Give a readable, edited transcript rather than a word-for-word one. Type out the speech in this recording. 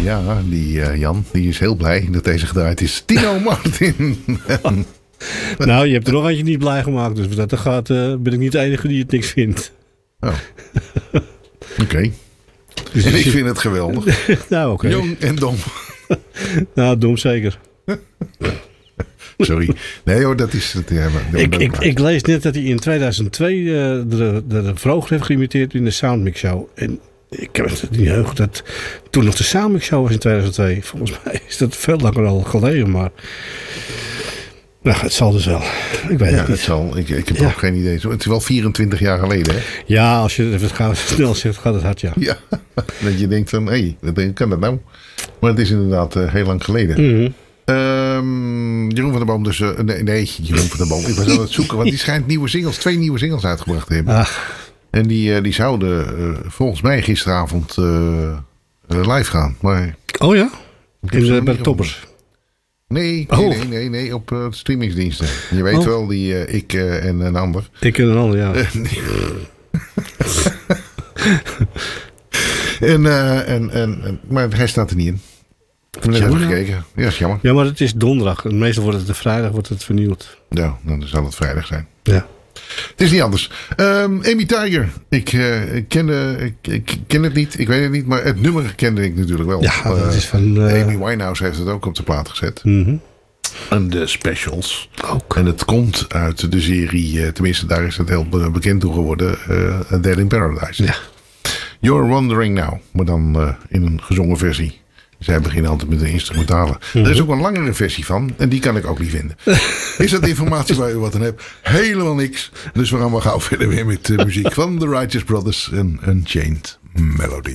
Ja, die Jan, die is heel blij dat deze gedraaid is. Tino Martin. Nou, je hebt er nog eentje niet blij gemaakt. Dus dat gaat, ben ik niet de enige die het niks vindt. Oh. Oké. Dus En ik vind het geweldig. Nou, oké. Jong en dom. Nou, dom zeker. Sorry. Nee hoor, dat is het. Ja, Ik lees net dat hij in 2002 de Vroger heeft geïmiteerd in de Soundmix Show. En ik heb het niet geheugen dat toen nog de Soundmix Show was in 2002. Volgens mij is dat veel langer al geleden, maar... Nou, het zal dus wel. Ik weet het niet. Het zal. Ik heb ook geen idee. Het is wel 24 jaar geleden, hè? Ja, als je het snel zegt, gaat het hard, ja. Ja, dat je denkt van, hé, wat kan dat nou? Maar het is inderdaad heel lang geleden. Mm-hmm. Jeroen van der Boom dus... nee, Jeroen van der Boom. Ik was aan het zoeken, want die schijnt 2 nieuwe singles uitgebracht te hebben. Ach. En die zouden volgens mij gisteravond live gaan. Maar Oh ja? Bij de gevonden. toppers. Nee, op streamingsdiensten. Je weet wel, die ik en een ander. Ik en een ander, ja. Maar hij staat er niet in. Ik heb net even gekeken. Ja, is jammer. Ja, maar het is donderdag. En meestal wordt het de vrijdag vernieuwd. Ja, dan zal het vrijdag zijn. Ja. Het is niet anders. Amy Tiger. Ik ken het niet. Ik weet het niet. Maar het nummer kende ik natuurlijk wel. Ja, dat is van... Amy Winehouse heeft het ook op de plaat gezet. Mm-hmm. En de specials. Ook. En het komt uit de serie, tenminste daar is het heel bekend toe geworden, Dead in Paradise. Ja. You're Wondering Now, maar dan in een gezongen versie. Zij beginnen altijd met de instrumentale. Mm-hmm. Er is ook een langere versie van en die kan ik ook niet vinden. Is dat informatie waar u wat aan hebt? Helemaal niks. Dus we gaan maar gauw verder weer met de muziek van The Righteous Brothers en Unchained Melody.